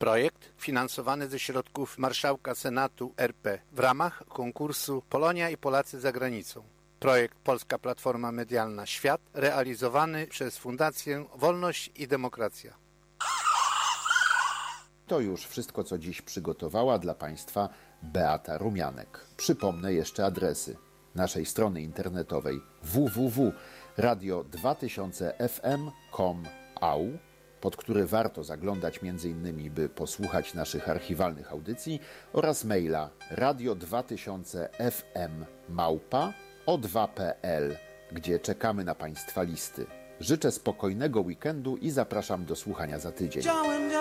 Projekt finansowany ze środków Marszałka Senatu RP w ramach konkursu Polonia i Polacy za granicą. Projekt Polska Platforma Medialna Świat realizowany przez Fundację Wolność i Demokracja. To już wszystko, co dziś przygotowała dla Państwa Beata Rumianek. Przypomnę jeszcze adresy naszej strony internetowej www.radio2000fm.com.au, pod który warto zaglądać m.in. by posłuchać naszych archiwalnych audycji, oraz maila radio2000fm@o2.pl, gdzie czekamy na Państwa listy. Życzę spokojnego weekendu i zapraszam do słuchania za tydzień.